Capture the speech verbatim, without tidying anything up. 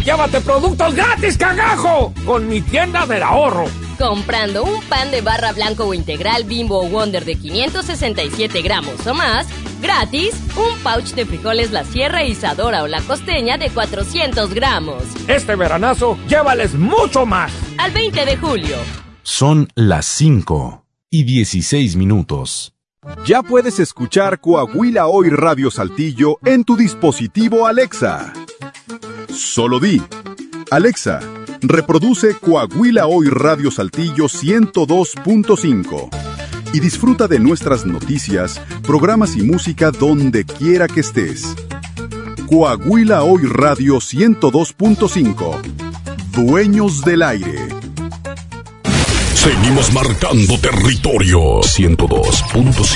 llévate productos gratis, cagajo, con mi tienda del ahorro. Comprando un pan de barra blanco o integral Bimbo o Wonder de quinientos sesenta y siete gramos o más, gratis, un pouch de frijoles La Sierra, Isadora o La Costeña de cuatrocientos gramos. Este veranazo, llévales mucho más. Al veinte de julio. Son las cinco y dieciséis minutos. Ya puedes escuchar Coahuila Hoy Radio Saltillo en tu dispositivo Alexa. Solo di: Alexa, reproduce Coahuila Hoy Radio Saltillo ciento dos punto cinco y disfruta de nuestras noticias, programas y música donde quiera que estés. Coahuila Hoy Radio ciento dos punto cinco. Dueños del aire. Seguimos marcando territorio. ciento dos punto cinco.